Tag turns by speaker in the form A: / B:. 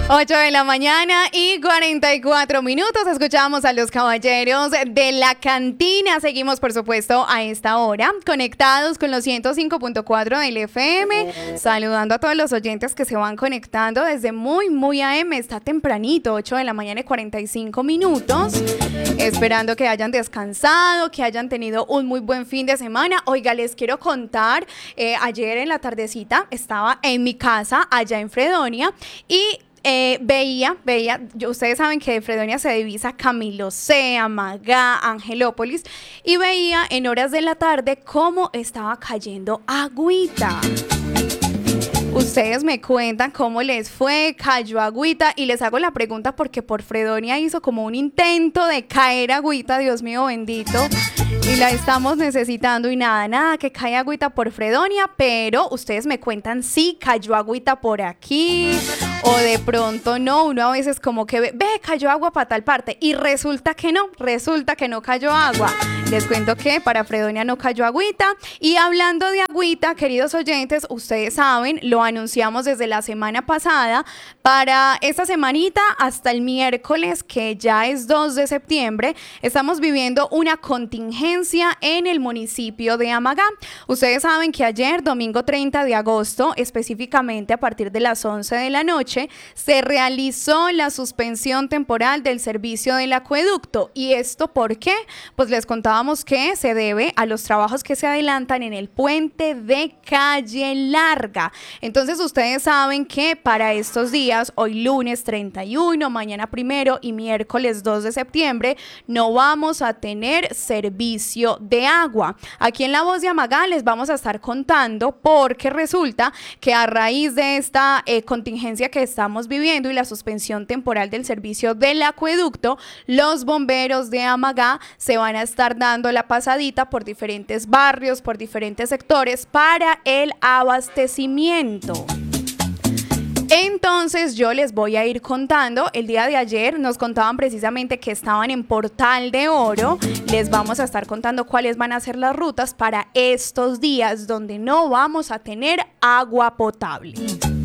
A: 8 de la mañana y 44 minutos. Escuchamos a los caballeros de la cantina. Seguimos, por supuesto, a esta hora, conectados con los 105.4 del FM. Saludando a todos los oyentes que se van conectando desde muy AM. Está tempranito, 8 de la mañana y 45 minutos. Esperando que hayan descansado, que hayan tenido un muy buen fin de semana. Oiga, les quiero contar, ayer en la tardecita estaba en mi casa, allá en Fredonia, y veía, ustedes saben que de Fredonia se divisa Camilo C, Amagá, Angelópolis, y veía en horas de la tarde cómo estaba cayendo agüita. Ustedes me cuentan cómo les fue, cayó agüita, y les hago la pregunta porque por Fredonia hizo como un intento de caer agüita, Dios mío bendito, y la estamos necesitando y nada, que cae agüita por Fredonia, pero ustedes me cuentan si cayó agüita por aquí o de pronto no. Uno a veces como que ve, cayó agua para tal parte y resulta que no cayó agua. Les cuento que para Fredonia no cayó agüita. Y hablando de agüita, queridos oyentes, ustedes saben, lo anunciamos desde la semana pasada, para esta semanita hasta el miércoles, que ya es 2 de septiembre, estamos viviendo una contingencia en el municipio de Amagá. Ustedes saben que ayer, domingo 30 de agosto, específicamente a partir de las 11 de la noche, se realizó la suspensión temporal del servicio del acueducto. ¿Y esto por qué? Pues les contábamos que se debe a los trabajos que se adelantan en el puente de Calle Larga. Entonces ustedes saben que para estos días, hoy lunes 31, mañana 1 y miércoles 2 de septiembre, no vamos a tener servicio de agua. Aquí en La Voz de Amagá les vamos a estar contando, porque resulta que a raíz de esta contingencia que estamos viviendo y la suspensión temporal del servicio del acueducto, los bomberos de Amagá se van a estar dando la pasadita por diferentes barrios, por diferentes sectores para el abastecimiento. Entonces yo les voy a ir contando. El día de ayer nos contaban precisamente que estaban en Portal de Oro. Les vamos a estar contando cuáles van a ser las rutas para estos días donde no vamos a tener agua potable.